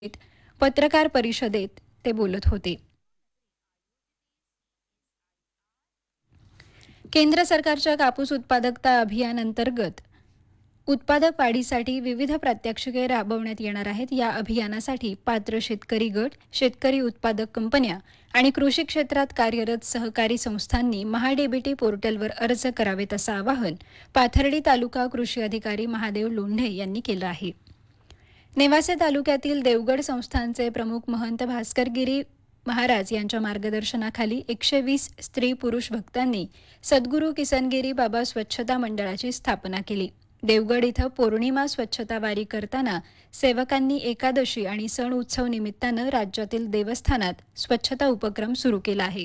पत्रकार परिषदेत ते बोलत होते. केंद्र सरकारच्या कापूस उत्पादकता अभियान अंतर्गत उत्पादक वाढीसाठी विविध प्रात्यक्षिके राबवण्यात येणार आहेत. या अभियानासाठी पात्र शेतकरी गट, शेतकरी उत्पादक कंपन्या आणि कृषी क्षेत्रात कार्यरत सहकारी संस्थांनी महाडीबीटी पोर्टलवर अर्ज करावेत असं आवाहन पाथर्डी तालुका कृषी अधिकारी महादेव लोंढे यांनी केलं आहे. नेवासे तालुक्यातील देवगड संस्थानचे प्रमुख महंत भास्करगिरी महाराज यांच्या मार्गदर्शनाखाली 120 स्त्री पुरुष भक्तांनी सद्गुरू किसनगिरी बाबा स्वच्छता मंडळाची स्थापना केली. देवगड इथं पौर्णिमा स्वच्छता वारी करताना सेवकांनी एकादशी आणि सण उत्सव निमित्तानं राज्यातील देवस्थानात स्वच्छता उपक्रम सुरू केला आहे.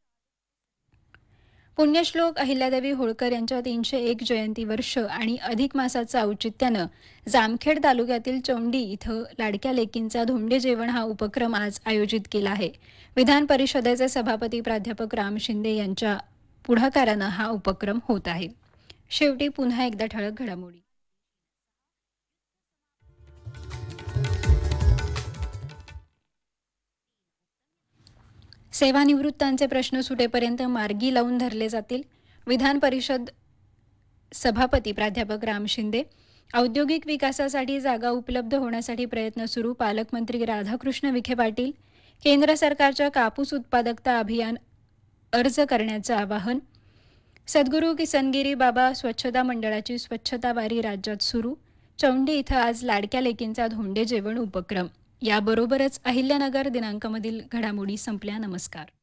पुण्यश्लोक अहिल्यादेवी होळकर यांच्या 301 जयंती वर्ष आणि अधिक मासाचं औचित्यानं जामखेड तालुक्यातील चौंडी इथं लाडक्या लेकींचा धोंडे जेवण हा उपक्रम आज आयोजित केला आहे. विधान परिषदेचे सभापती प्राध्यापक राम शिंदे यांच्या पुढाकारानं हा उपक्रम होत आहे. शेवटी पुन्हा एकदा ठळक घडामोडी. सेवानिवृत्तांचे प्रश्न सुटेपर्यंत मार्गी लावून धरले जातील. विधान परिषद सभापती प्राध्यापक राम शिंदे. औद्योगिक विकासासाठी जागा उपलब्ध होण्यासाठी प्रयत्न सुरू. पालकमंत्री राधाकृष्ण विखे पाटील. केंद्र सरकारच्या कापूस उत्पादकता अभियान अर्ज करण्याचं आवाहन. सद्गुरू किसनगिरी बाबा स्वच्छता मंडळाची स्वच्छता वारी राज्यात सुरू. चौंडी इथं आज लाडक्या लेकींचा धोंडे जेवण उपक्रम. याबरोबरच अहिल्यानगर दिनांकामधील घडामोडी संपल्या. नमस्कार.